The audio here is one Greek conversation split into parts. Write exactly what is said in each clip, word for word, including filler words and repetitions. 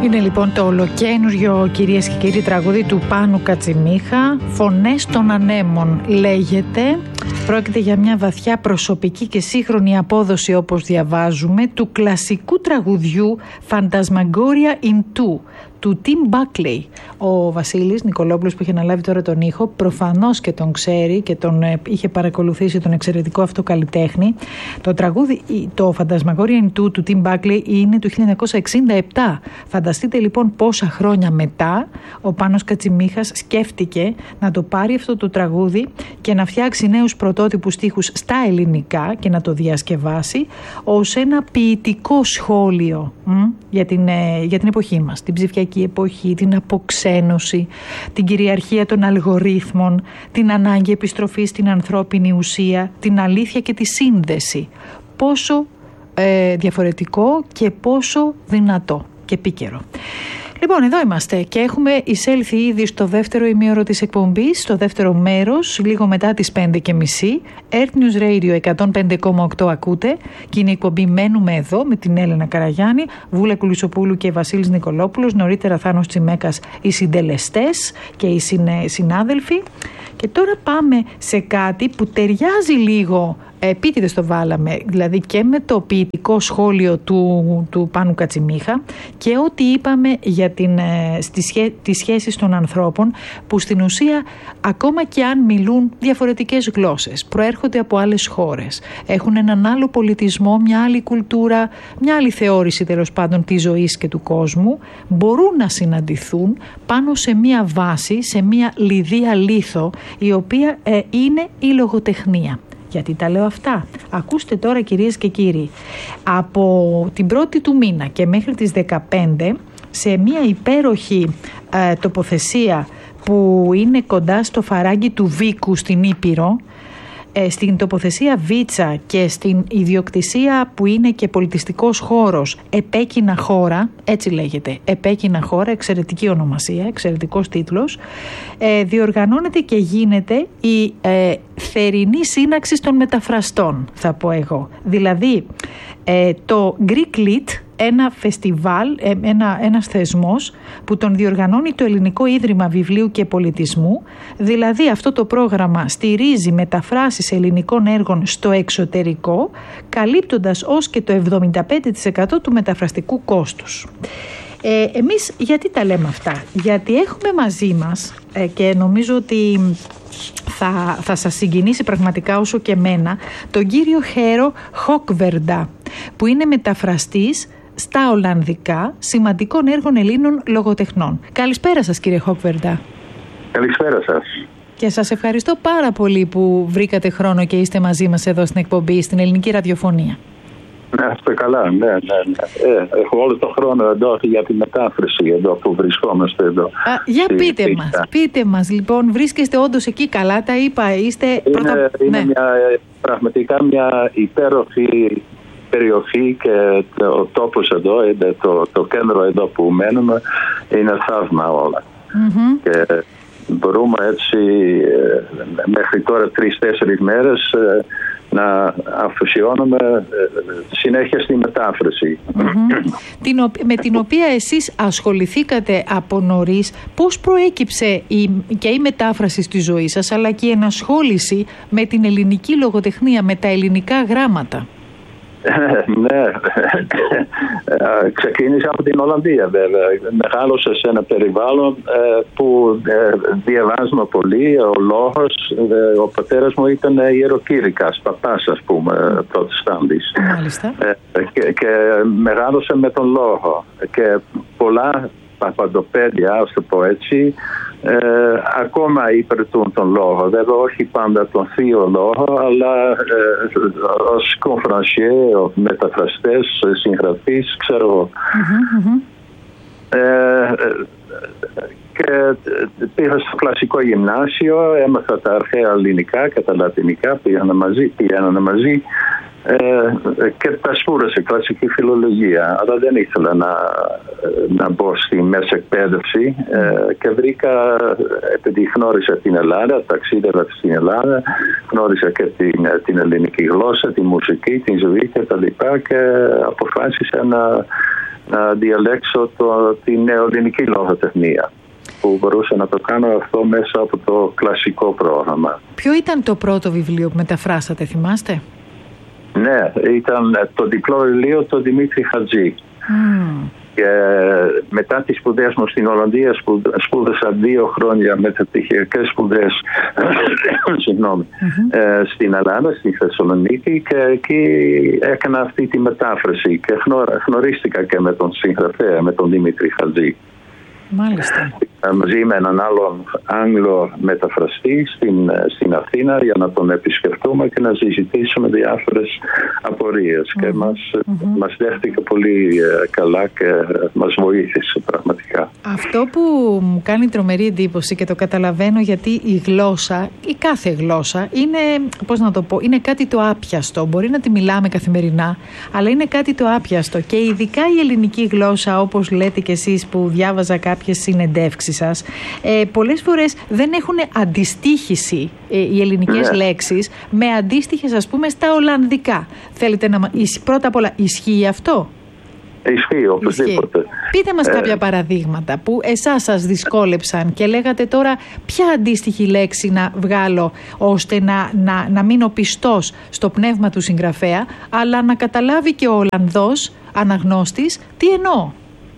Είναι λοιπόν το ολοκένουργιο, κυρίες και κύριοι, τραγούδι του Πάνου Κατσιμίχα, «Φωνές των Ανέμων» λέγεται. Πρόκειται για μια βαθιά προσωπική και σύγχρονη απόδοση, όπως διαβάζουμε, του κλασικού τραγουδιού «Phantasmagoria in Two» του Tim Buckley. Ο Βασίλης Νικολόπουλος, που είχε αναλάβει τώρα τον ήχο, προφανώς και τον ξέρει και τον ε, είχε παρακολουθήσει τον εξαιρετικό αυτό καλλιτέχνη. Το τραγούδι, το Phantasmagoria in Two του Tim Buckley, είναι του χίλια εννιακόσια εξήντα επτά. Φανταστείτε λοιπόν πόσα χρόνια μετά ο Πάνος Κατσιμίχας σκέφτηκε να το πάρει αυτό το τραγούδι και να φτιάξει νέους πρωτότυπους στίχους στα ελληνικά και να το διασκευάσει ως ένα ποιητικό σχόλιο μ, για, την, ε, για την εποχή μας, την ψηφιακή εποχή, την αποξένωση, την κυριαρχία των αλγορίθμων, την ανάγκη επιστροφής στην ανθρώπινη ουσία, την αλήθεια και τη σύνδεση. Πόσο ε, διαφορετικό και πόσο δυνατό και επίκαιρο. Λοιπόν, εδώ είμαστε και έχουμε εισέλθει ήδη στο δεύτερο ημίωρο της εκπομπής, στο δεύτερο μέρος, λίγο μετά τις πέντε και μισή. Earth News Radio εκατόν πέντε κόμμα οκτώ ακούτε και είναι η εκπομπή «Μένουμε εδώ» με την Έλενα Καραγιάννη, Βούλα Κουλισοπούλου και Βασίλης Νικολόπουλος, νωρίτερα Θάνος Τσιμέκας, οι συντελεστές και οι συνάδελφοι. Και τώρα πάμε σε κάτι που ταιριάζει λίγο, επίτηδες το βάλαμε, δηλαδή και με το ποιητικό σχόλιο του, του Πάνου Κατσιμίχα και ό,τι είπαμε για την, στις σχέ, τις σχέσεις των ανθρώπων, που στην ουσία ακόμα και αν μιλούν διαφορετικές γλώσσες, προέρχονται από άλλες χώρες, έχουν έναν άλλο πολιτισμό, μια άλλη κουλτούρα, μια άλλη θεώρηση τέλος πάντων της ζωής και του κόσμου, μπορούν να συναντηθούν πάνω σε μια βάση, σε μια λιδία λίθο, η οποία ε, είναι η λογοτεχνία. Γιατί τα λέω αυτά? Ακούστε τώρα, κυρίες και κύριοι, από την πρώτη του μήνα και μέχρι τις δεκαπέντε, σε μια υπέροχη ε, τοποθεσία που είναι κοντά στο φαράγγι του Βίκου στην Ήπειρο, στην τοποθεσία Βίτσα και στην ιδιοκτησία που είναι και πολιτιστικός χώρος Επέκεινα Χώρα, έτσι λέγεται, Επέκεινα Χώρα, εξαιρετική ονομασία, εξαιρετικός τίτλος, ε, διοργανώνεται και γίνεται η ε, θερινή σύναξη των μεταφραστών, θα πω εγώ. Δηλαδή ε, το Greek Lit, ένα φεστιβάλ, ένα, ένας θεσμός που τον διοργανώνει το Ελληνικό Ίδρυμα Βιβλίου και Πολιτισμού. Δηλαδή αυτό το πρόγραμμα στηρίζει μεταφράσεις ελληνικών έργων στο εξωτερικό, καλύπτοντας ως και το εβδομήντα πέντε τοις εκατό του μεταφραστικού κόστους. Ε, εμείς γιατί τα λέμε αυτά? Γιατί έχουμε μαζί μας ε, και νομίζω ότι θα, θα σας συγκινήσει πραγματικά όσο και εμένα, τον κύριο Χέρο Χόκβερντα, που είναι μεταφραστής στα Ολλανδικά σημαντικών έργων Ελλήνων λογοτεχνών. Καλησπέρα σας, κύριε Χόκβερντα. Καλησπέρα σας. Και σας ευχαριστώ πάρα πολύ που βρήκατε χρόνο και είστε μαζί μας εδώ στην εκπομπή, στην Ελληνική Ραδιοφωνία. Ναι, αυτό καλά, ναι, ναι, ναι. Ε, έχω όλο τον χρόνο εδώ για τη μετάφραση εδώ που βρισκόμαστε εδώ. Α, για στη, πείτε στη, μας, πείτε μας λοιπόν, βρίσκεστε όντως εκεί καλά, τα είπα, είστε... Είναι, πρωτα... είναι ναι. μια, πραγματικά μια υπέροχη περιοχή και ο τόπος εδώ, το, το κέντρο εδώ που μένουμε, είναι θαύμα όλα. Mm-hmm. Και μπορούμε έτσι μέχρι τώρα τρεις-τέσσερις μέρες να αφοσιώνουμε συνέχεια στη μετάφραση. Mm-hmm. την, με την οποία εσείς ασχοληθήκατε από νωρίς. Πώς προέκυψε η, και η μετάφραση στη ζωή σας, αλλά και η ενασχόληση με την ελληνική λογοτεχνία, με τα ελληνικά γράμματα? Ναι, ξεκίνησα από την Ολλανδία βέβαια. Μεγάλωσα σε ένα περιβάλλον που διαβάζουμε πολύ. Ο λόγος, ο πατέρας μου ήταν ιεροκήρυκας, παπάς ας πούμε, προτεστάντης. Μάλιστα. Και, και μεγάλωσα με τον λόγο και πολλά παπαντοπέδια, ας το πω έτσι, ε, ακόμα υπηρετούν τον λόγο. Βέβαια όχι πάντα τον θείο λόγο, αλλά ε, ως κονφρανσιέ, μεταφραστές, συγγραφείς, ξέρω εγώ. Mm-hmm, mm-hmm. Ε, και πήγα στο κλασικό γυμνάσιο, έμαθα τα αρχαία ελληνικά και τα λατινικά, πήγαινα μαζί, πήγαινα μαζί ε, και τα σπούρασα κλασική φιλολογία, αλλά δεν ήθελα να, να μπω στη μέση εκπαίδευση ε, και βρήκα, επειδή γνώρισα την Ελλάδα, ταξίδευα στην Ελλάδα, γνώρισα και την, την ελληνική γλώσσα, τη μουσική, την ζωή και τα λοιπά, και αποφάσισα να να διαλέξω το, τη νεοελληνική λογοτεχνία, που μπορούσα να το κάνω αυτό μέσα από το κλασικό πρόγραμμα. Ποιο ήταν το πρώτο βιβλίο που μεταφράσατε, θυμάστε? Ναι, ήταν το διπλό βιβλίο του Δημήτρη Χατζή. Mm. Και μετά τις σπουδές μου στην Ολλανδία σπούδασα δύο χρόνια μεταπτυχιακές σπουδές συγγνώμη, mm-hmm. ε, στην Ελλάδα, στη Θεσσαλονίκη, και εκεί έκανα αυτή τη μετάφραση και γνωρίστηκα και με τον συγγραφέα, με τον Δημήτρη Χατζή. Μάλιστα. Μαζί με έναν άλλον Άγγλο μεταφραστή στην, στην Αθήνα για να τον επισκεφτούμε και να συζητήσουμε διάφορες απορίες. Mm-hmm. Και μας, mm-hmm. μας δέχτηκε πολύ καλά και μας βοήθησε πραγματικά. Αυτό που μου κάνει τρομερή εντύπωση και το καταλαβαίνω, γιατί η γλώσσα, η κάθε γλώσσα είναι, πώς να το πω, είναι κάτι το άπιαστο. Μπορεί να τη μιλάμε καθημερινά, αλλά είναι κάτι το άπιαστο. Και ειδικά η ελληνική γλώσσα, όπως λέτε κι εσείς που διάβαζα κάποιες συνεντεύξεις σας, ε, πολλές φορές δεν έχουν αντιστοίχηση ε, οι ελληνικές ναι. λέξεις με αντίστοιχες, ας πούμε, στα ολλανδικά. Θέλετε να... Πρώτα απ' όλα, ισχύει αυτό? Ισχύει, οπωσδήποτε. Πείτε μας ε... κάποια παραδείγματα που εσάς σας δυσκόλεψαν και λέγατε τώρα ποια αντίστοιχη λέξη να βγάλω ώστε να, να, να μείνω πιστός στο πνεύμα του συγγραφέα, αλλά να καταλάβει και ο Ολλανδός αναγνώστης τι εννοώ.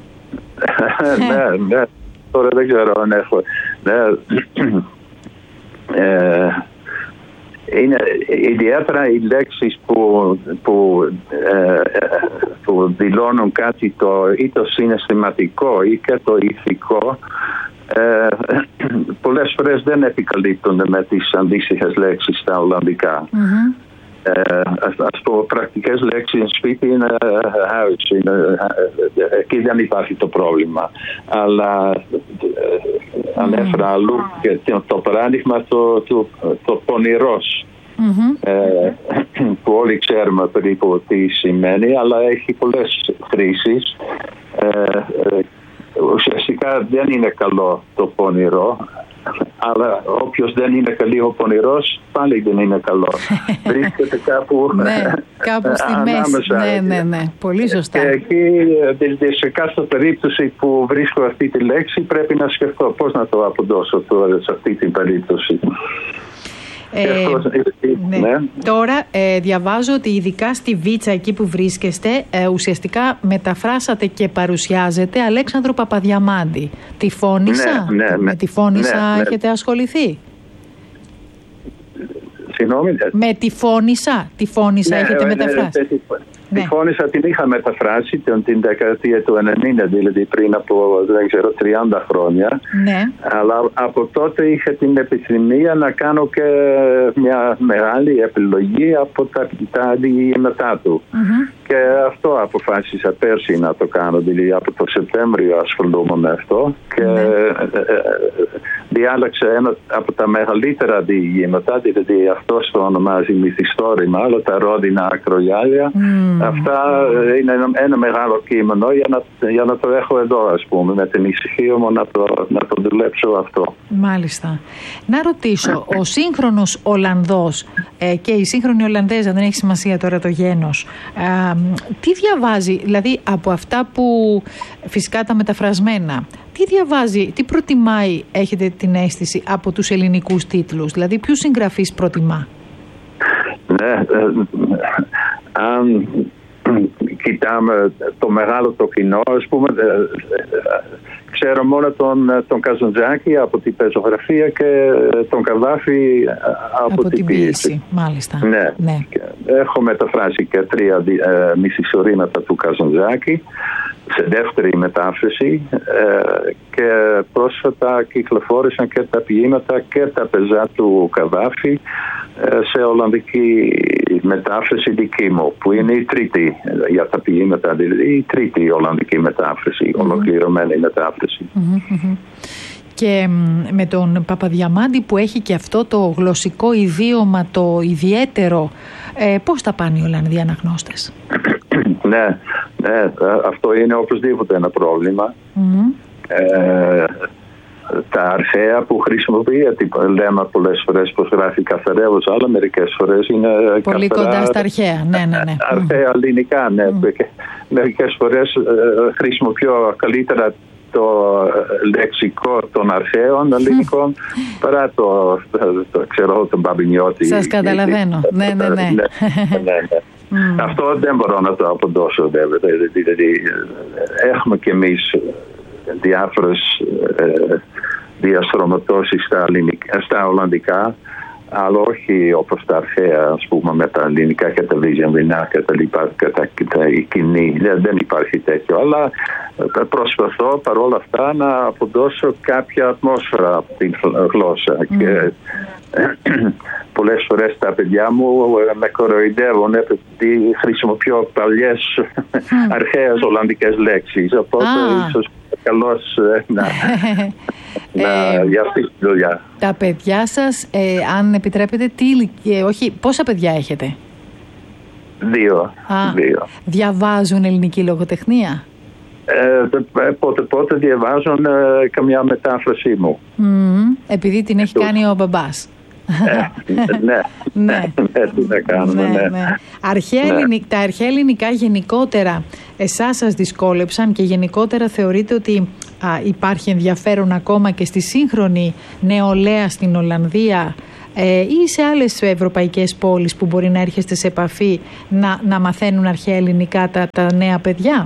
ναι, ναι. Τώρα δεν ξέρω αν έχω. Ναι. Ε, είναι ιδιαίτερα οι λέξεις που, που, ε, που δηλώνουν κάτι το, ή το συναισθηματικό ή και το ηθικό, ε, πολλές φορές δεν επικαλύπτονται με τις αντίστοιχες λέξεις στα Ολλανδικά. Mm-hmm. Ε, ας πω, πρακτικές λέξεις σπίτι είναι house, είναι, εκεί δεν υπάρχει το πρόβλημα, αλλά ε, ανέφερα αλλού και το παράδειγμα το, το, το πονηρός, mm-hmm. ε, που όλοι ξέρουμε περίπου τι σημαίνει, αλλά έχει πολλές χρήσεις. ε, ε, ουσιαστικά δεν είναι καλό το πονηρό, αλλά όποιος δεν είναι καλή ο πονηρός πάλι δεν είναι καλό. Βρίσκεται κάπου, ναι, κάπου στη μέση. Ναι, ναι, ναι. Πολύ σωστά. Και εκεί σε κάθε περίπτωση που βρίσκω αυτή τη λέξη πρέπει να σκεφτώ πώς να το αποδώσω τώρα σε αυτή την περίπτωση. Ε, ναι. Ναι. Τώρα ε, διαβάζω ότι ειδικά στη Βίτσα, εκεί που βρίσκεστε, ε, ουσιαστικά μεταφράσατε και παρουσιάζετε Αλέξανδρο Παπαδιαμάντη. Τη Φώνησα, ναι, ναι, ναι. Με τη Φώνησα ναι, ναι. έχετε ασχοληθεί? Συγγνώμη. Με τη Φώνησα, τη Φώνησα ναι, έχετε ναι, μεταφράσει? Ναι, ναι. Τη Φώνησα την είχα μεταφράσει την δεκαετία του ενενήντα, δηλαδή πριν από δεν ξέρω, τριάντα χρόνια. Ναι. Αλλά από τότε είχα την επιθυμία να κάνω και μια μεγάλη επιλογή από τα, τα διηγήματά του. Mm-hmm. Και αυτό αποφάσισα πέρσι να το κάνω, δηλαδή από το Σεπτέμβριο ασχολούμαι με αυτό. Και ναι. διάλεξα ένα από τα μεγαλύτερα διηγήματα, δηλαδή αυτό το ονομάζει μυθιστόρημα, αλλά τα ρόδινα ακρογιάλια. Mm. Αυτά είναι ένα, ένα μεγάλο κείμενο για να, για να το έχω εδώ, ας πούμε, με την ησυχία μου να το, να το δουλέψω αυτό. Μάλιστα. Να ρωτήσω, ο σύγχρονος Ολλανδός ε, και η σύγχρονη Ολλανδέζα, δεν έχει σημασία τώρα το γένος, ε, τι διαβάζει, δηλαδή από αυτά που φυσικά τα μεταφρασμένα, τι διαβάζει, τι προτιμάει, έχετε την αίσθηση, από τους ελληνικούς τίτλους, δηλαδή ποιους συγγραφείς προτιμά? Ναι, ε, αν κοιτάμε το μεγάλο το κοινό, ας πούμε, ξέρω μόνο τον, τον Καζαντζάκη από την πεζογραφία και τον Καβάφη από, από την ποίηση. Μάλιστα. Ναι. Ναι. Έχω μεταφράσει και τρία ε, μυθιστορήματα του Καζαντζάκη σε δεύτερη μετάφραση ε, και πρόσφατα κυκλοφόρησαν και τα ποίηματα και τα πεζά του Καβάφη ε, σε ολλανδική μετάφραση δική μου, που είναι η τρίτη για τα ποίηματα, δηλαδή η τρίτη ολλανδική μετάφραση, mm-hmm. ολοκληρωμένη μετάφραση. Mm-hmm. Και με τον Παπαδιαμάντη που έχει και αυτό το γλωσσικό ιδίωμα το ιδιαίτερο, ε, πώς τα πάνε οι Ολλανδοί αναγνώστες? Ναι, ναι, αυτό είναι οπωσδήποτε ένα πρόβλημα. Mm-hmm. Ε, τα αρχαία που χρησιμοποιεί, γιατί λέμε πολλές φορές πως γράφει καθαρεύως, αλλά μερικές φορές είναι πολύ καθαρά, κοντά στα αρχαία. Ναι, ναι, ναι. Αρχαία ελληνικά, ναι. Mm. Και μερικές φορές ε, χρησιμοποιώ καλύτερα το λεξικό των αρχαίων ελληνικών mm. παρά το, το, το ξέρω, τον Μπαμπινιώτη. Σας καταλαβαίνω. ναι, ναι, ναι. ναι, ναι, ναι. Mm. Αυτό δεν μπορώ να το αποδώσω, δηλαδή έχουμε κι εμείς διάφορες ε, διαστρωματώσεις στα, στα Ολλανδικά, αλλά όχι όπως τα αρχαία, ας πούμε, με τα ελληνικά και τα βυζαντινά και τα λοιπά και τα, τα κοινή. Δεν υπάρχει τέτοιο, αλλά προσπαθώ παρόλα αυτά να αποδώσω κάποια ατμόσφαιρα από την γλώσσα. Mm. Και πολλές φορές τα παιδιά μου με κοροϊδεύουν επειδή χρησιμοποιώ παλιές mm. αρχαίες Ολλανδικές λέξεις, οπότε ah. ίσως καλώς να, να για αυτή τη δουλειά. Τα παιδιά σας, ε, αν επιτρέπετε, τι ηλικία, όχι, πόσα παιδιά έχετε? Δύο. Α, δύο. Διαβάζουν ελληνική λογοτεχνία? Ε, πότε πότε διαβάζουν ε, καμιά μετάφραση μου. Mm, επειδή την έχει κάνει ο μπαμπάς. Ε, ναι, ναι, ναι, τι να κάνουμε, ναι, ναι. ναι. Αρχαία ναι. Ελληνικά, τα αρχαία ελληνικά γενικότερα εσάς σας δυσκόλεψαν και γενικότερα θεωρείτε ότι α, υπάρχει ενδιαφέρον ακόμα και στη σύγχρονη νεολαία στην Ολλανδία ε, ή σε άλλες ευρωπαϊκές πόλεις που μπορεί να έρχεστε σε επαφή να, να μαθαίνουν αρχαία ελληνικά τα, τα νέα παιδιά?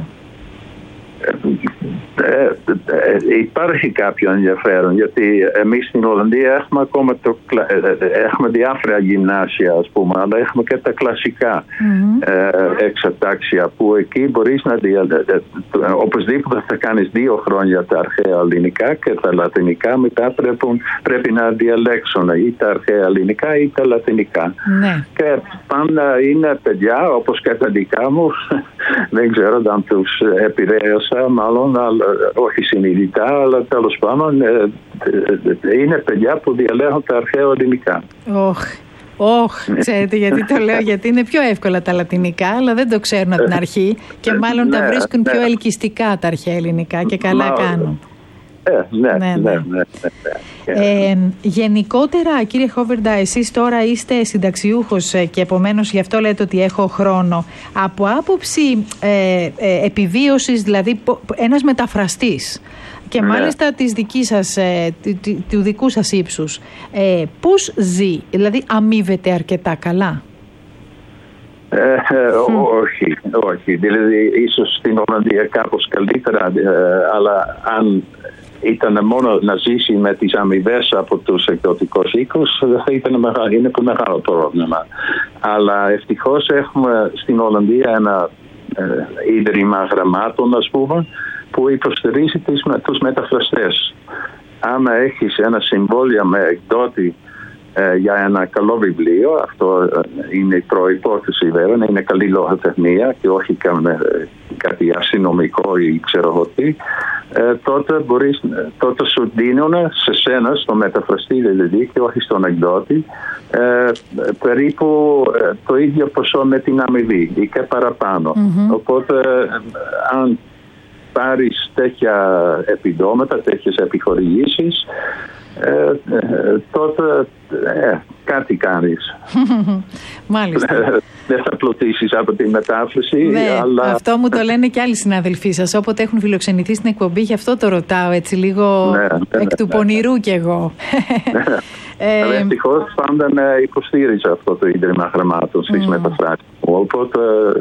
Ε, ε, υπάρχει κάποιο ενδιαφέρον, γιατί εμείς στην Ολλανδία έχουμε ακόμα το, ε, έχουμε διάφορα γυμνάσια, ας πούμε, αλλά έχουμε και τα κλασικά mm-hmm. ε, εξατάξια που εκεί μπορείς να διαλέξεις. Ε, οπωσδήποτε θα κάνεις δύο χρόνια τα αρχαία ελληνικά και τα λατινικά, μετά πρέπει, πρέπει να διαλέξουν ή τα αρχαία ελληνικά ή τα λατινικά. Mm-hmm. Και πάντα είναι παιδιά, όπως και τα δικά μου, δεν ξέρω αν τους επηρέασα μάλλον, αλλά όχι συνειδητά, αλλά τέλος πάντων είναι παιδιά που διαλέγουν τα αρχαία ελληνικά. Όχ, όχ, ξέρετε γιατί το λέω? Γιατί είναι πιο εύκολα τα λατινικά, αλλά δεν το ξέρουν από την αρχή και μάλλον τα βρίσκουν πιο ελκυστικά τα αρχαία ελληνικά και καλά κάνουν. Ε, ναι, ναι, ναι, ναι, ναι, ναι. Ε, γενικότερα, κύριε Χόβερντα, εσείς τώρα είστε συνταξιούχος και επομένως γι' αυτό λέτε ότι έχω χρόνο. Από άποψη ε, ε, επιβίωσης, δηλαδή ένας μεταφραστής και ναι. μάλιστα της δικής σας, ε, του, του δικού σας ύψους, ε, πώς ζει, δηλαδή αμείβεται αρκετά καλά? Ε, ε, mm. όχι, όχι. Δηλαδή ίσως στην Ολλανδία κάπως καλύτερα, ε, αλλά αν ήταν μόνο να ζήσει με τις αμοιβές από τους εκδοτικούς οίκους, θα ήταν μεγάλο, είναι ένα μεγάλο πρόβλημα. Αλλά ευτυχώς έχουμε στην Ολλανδία ένα ε, ίδρυμα γραμμάτων, ας πούμε, που υποστηρίζει τις, τους μεταφραστές. Άμα έχεις ένα συμβόλαιο με εκδότη ε, για ένα καλό βιβλίο, αυτό είναι η προϋπόθεση βέβαια, να είναι καλή λογοτεχνία και όχι καν, κάτι αστυνομικό ή ξέρω εγώ τι, ε, τότε, μπορείς, τότε σου δίνουν σε σένα, στο μεταφραστή δηλαδή και όχι στον εκδότη, ε, περίπου ε, το ίδιο ποσό με την αμοιβή ή και παραπάνω. Mm-hmm. Οπότε ε, αν πάρεις τέτοια επιδόματα, τέτοιες επιχορηγήσεις, Ε, ε, τότε ε, κάτι κάνεις. Μάλιστα. Δεν θα πλουτίσεις από τη μετάφραση. Ναι, αλλά... αυτό μου το λένε και άλλοι συναδελφοί σας, όποτε έχουν φιλοξενηθεί στην εκπομπή, γι' αυτό το ρωτάω έτσι λίγο ναι, ναι, εκ του ναι, πονηρού ναι. κι εγώ. Ναι. ε, αλλά ευτυχώς πάντα με υποστήριζε αυτό το Ίδρυμα Γραμμάτων στις mm. μεταφράσεις. Οπότε...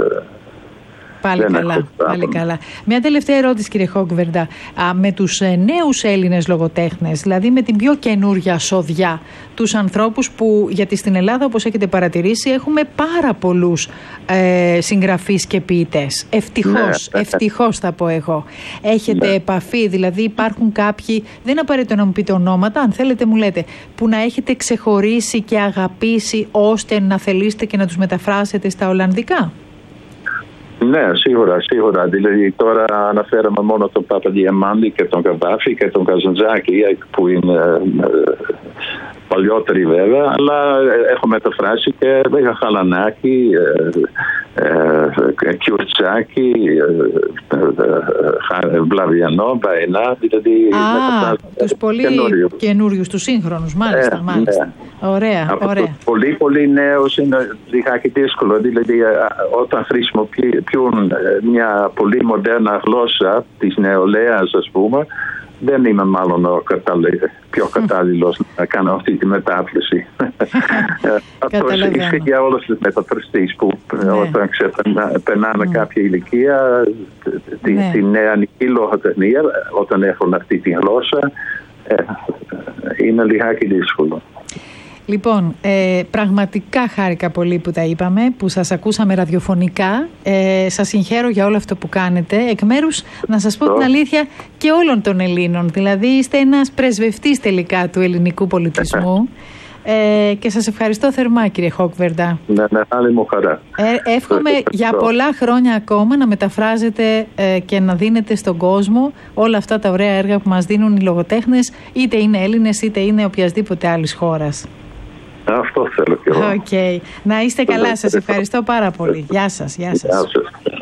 Πάλι καλά, πάλι καλά. Μια τελευταία ερώτηση, κύριε Χόβερντα. Με τους ε, νέους Έλληνες λογοτέχνες, δηλαδή με την πιο καινούρια σοδιά, τους ανθρώπους που, γιατί στην Ελλάδα, όπως έχετε παρατηρήσει, έχουμε πάρα πολλούς ε, συγγραφείς και ποιητές. Ευτυχώς, ναι, ευτυχώς θα πω εγώ. Έχετε ναι. επαφή, δηλαδή υπάρχουν κάποιοι, δεν είναι απαραίτητο να μου πείτε ονόματα, αν θέλετε μου λέτε, που να έχετε ξεχωρίσει και αγαπήσει ώστε να θελήσετε και να τους μεταφράσετε στα Ολλανδικά? Ναι, σίγουρα, σίγουρα. Δηλαδή τώρα αναφέραμε μόνο τον Παπαδιαμάντη και τον Καβάφη και τον Καζαντζάκη που είναι ε, παλιότεροι βέβαια, αλλά έχω μεταφράσει και Χαλανάκη, ε, ε, Κιουρτσάκη, ε, Βλαβιανό, Βαϊνά, δηλαδή. Α, τους πολύ καινούριους, τους σύγχρονους, μάλιστα, ε, μάλιστα. Ναι. Ωραία, από ωραία. Πολύ, πολύ νέος είναι λιγάκι δύσκολο, δηλαδή όταν χρησιμοποιούν μια πολύ μοντέρνα γλώσσα της νεολαίας, ας πούμε, δεν είμαι μάλλον ο κατάλληλος, πιο κατάλληλος να κάνω αυτή τη μετάφραση. Αυτό ισχύει για όλους τους μεταφραστές που ναι. όταν περνάνε mm. κάποια ηλικία, τη, ναι. τη νεανική λογοτεχνία, όταν έχουν αυτή τη γλώσσα, ε, είναι λιγάκι δύσκολο. Λοιπόν, ε, πραγματικά χάρηκα πολύ που τα είπαμε, που σας ακούσαμε ραδιοφωνικά. Ε, σας συγχαίρω για όλο αυτό που κάνετε. Εκ μέρους, να σας πω την αλήθεια, και όλων των Ελλήνων. Δηλαδή, είστε ένας πρεσβευτής τελικά του ελληνικού πολιτισμού. Ε, και σας ευχαριστώ θερμά, κύριε Χόκβερντα. Ναι, μεγάλη μου χαρά. Ε, εύχομαι για πολλά χρόνια ακόμα να μεταφράζετε ε, και να δίνετε στον κόσμο όλα αυτά τα ωραία έργα που μας δίνουν οι λογοτέχνες, είτε είναι Έλληνες είτε είναι οποιασδήποτε άλλης χώρας. Αυτό θέλω και εγώ. Okay. Να είστε καλά, σας ευχαριστώ πάρα πολύ. Γεια σας, γεια σας. Γεια σας.